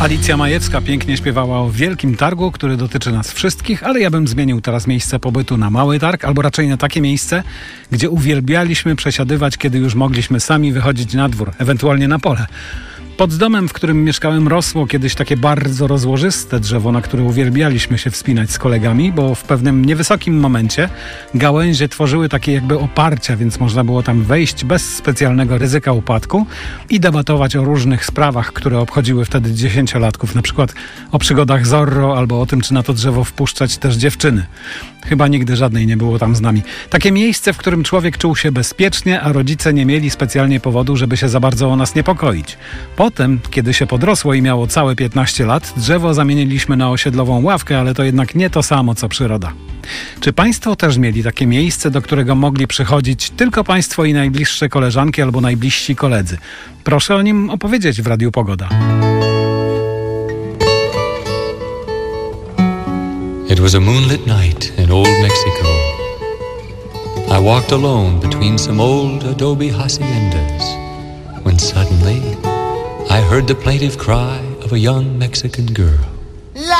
Alicja Majewska pięknie śpiewała o wielkim targu, który dotyczy nas wszystkich, ale ja bym zmienił teraz miejsce pobytu na mały targ, albo raczej na takie miejsce, gdzie uwielbialiśmy przesiadywać, kiedy już mogliśmy sami wychodzić na dwór, ewentualnie na pole. Pod domem, w którym mieszkałem, rosło kiedyś takie bardzo rozłożyste drzewo, na które uwielbialiśmy się wspinać z kolegami, bo w pewnym niewysokim momencie gałęzie tworzyły takie jakby oparcia, więc można było tam wejść bez specjalnego ryzyka upadku i debatować o różnych sprawach, które obchodziły wtedy dziesięciolatków, na przykład o przygodach Zorro albo o tym, czy na to drzewo wpuszczać też dziewczyny. Chyba nigdy żadnej nie było tam z nami. Takie miejsce, w którym człowiek czuł się bezpiecznie, a rodzice nie mieli specjalnie powodu, żeby się za bardzo o nas niepokoić. Potem, kiedy się podrosło i miało całe 15 lat, drzewo zamieniliśmy na osiedlową ławkę, ale to jednak nie to samo, co przyroda. Czy państwo też mieli takie miejsce, do którego mogli przychodzić tylko państwo i najbliższe koleżanki albo najbliżsi koledzy? Proszę o nim opowiedzieć w Radiu Pogoda. It was a moonlit night in old Mexico. I walked alone between some old adobe haciendas when suddenly I heard the plaintive cry of a young Mexican girl.